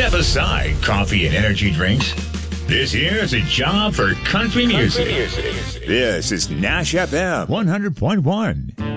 Step aside coffee and energy drinks. This here is a job for country music. This is Nash FM 100.1.